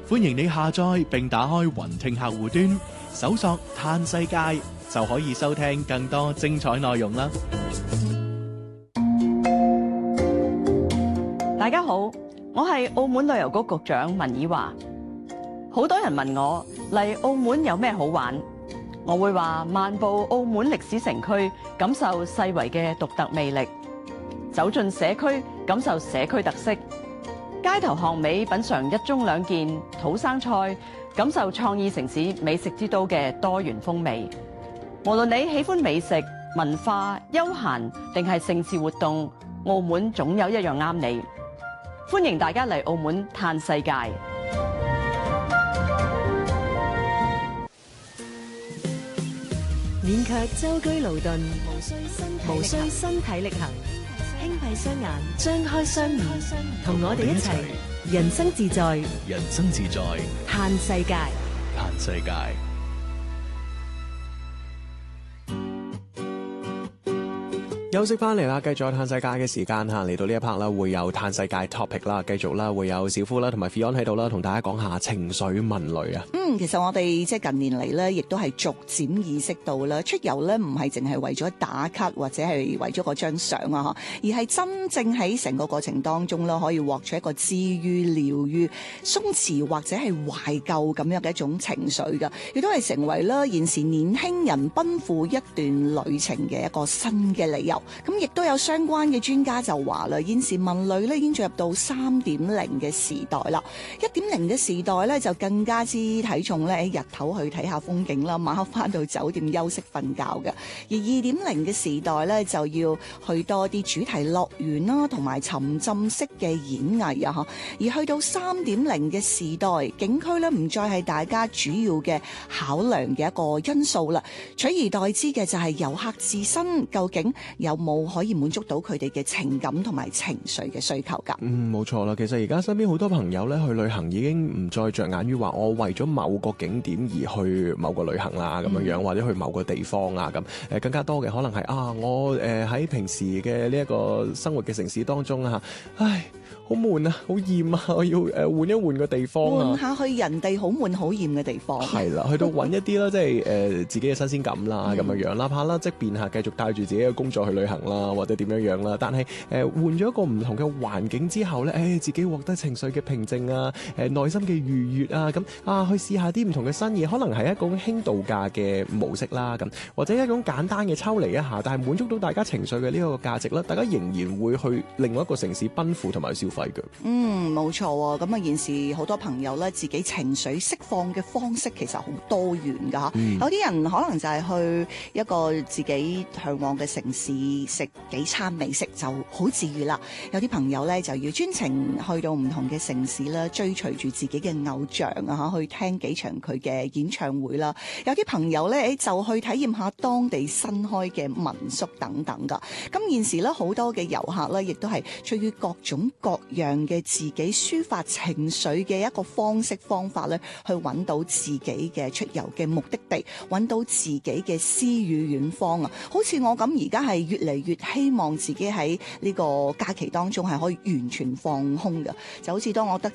歡迎你下載並打開雲聽客戶端，搜索嘆世界就可以收聽更多精彩內容啦。 大家好，我係澳門旅遊局局長文以華。好多人問我嚟澳門有咩好玩，我會話漫步澳門歷史城區，感受世遺嘅獨特魅力；走進社區，感受社區特色；街頭巷尾品嘗一盅兩件土生菜，感受創意城市美食之都嘅多元風味。無論你喜歡美食、文化、休閒定係盛事活動，澳門總有一樣啱你。歡迎大家嚟澳門嘆世界。 免卻舟車勞頓，無需身體力行，輕閉雙眼，張開雙耳，同我哋一齊人生自在， 人生自在， 嘆世界， 嘆世界。 休息翻嚟啦，繼續嘆世界嘅時間嚇，嚟到呢一 part 啦，會有嘆世界 topic 啦，繼續啦，會有小夫啦同埋 Fion 喺度啦，同大家講下情緒文旅啊。 其實我哋即係近年嚟咧，亦都係逐漸意識到啦，出遊咧唔係淨係為咗打卡或者係為咗嗰張相啊，而係真正喺成個過程當中啦，可以獲取一個治愈、療愈、鬆弛或者係懷舊咁樣嘅一種情緒㗎，亦都係成為啦現時年輕人奔赴一段旅程嘅一個新嘅理由。咁亦都有相關嘅專家就話啦，現時文旅咧已經進入到 3.0 嘅時代啦。1.0 嘅時代咧就更加之睇重咧日頭去睇下風景啦，晚黑翻到酒店休息瞓覺嘅。而 2.0 嘅時代咧就要去多啲主題樂園啦，同埋沉浸式嘅演藝啊。而去到 3.0 嘅時代，景區咧唔再係大家主要嘅考量嘅一個因素啦，取而代之嘅就係遊客自身究竟有冇可以滿足到佢哋嘅情感同埋情緒嘅需求㗎？ 冇錯啦。其實而家身邊好多朋友咧去旅行已經唔再着眼於話我為咗某個景點而去某個旅行啦咁樣樣，或者去某個地方啊咁。更加多嘅可能係我喺平時嘅呢一個生活嘅城市當中啊，唉，好悶啊，好厭啊，我要換一換個地方啊， 換下去人哋好悶好厭嘅地方。 係啦，去到揾一啲啦，即係自己嘅新鮮感啦咁樣樣，哪怕啦即便係繼續帶住自己嘅工作去旅行啦，或者點樣樣啦，但係換咗一個唔同嘅環境之後咧，自己獲得情緒嘅平靜啊，內心嘅愉悅啊，咁去試下啲唔同嘅新嘢，可能係一種輕度假嘅模式啦，咁或者一種簡單嘅抽離一下，但係滿足到大家情緒嘅呢個價值啦，大家仍然會去另外一個城市奔赴同埋消費嘅。 冇錯喎。咁現時好多朋友咧，自己情緒釋放嘅方式其實好多元㗎。有啲人可能就係去一個自己向往嘅城市食幾餐美食就好治愈啦。有啲朋友咧就要專程去到唔同嘅城市啦，追隨住自己嘅偶像啊，去聽幾場佢嘅演唱會啦。有啲朋友咧就去體驗下當地新開嘅民宿等等㗎。咁現時咧好多嘅遊客咧，亦都係出於各種各樣嘅自己抒發情緒嘅一個方式方法咧，去揾到自己嘅出遊嘅目的地，揾到自己嘅詩與遠方啊！好似我咁而家係越嚟越希望自己喺呢個假期當中係可以完全放空嘅，就好似當我得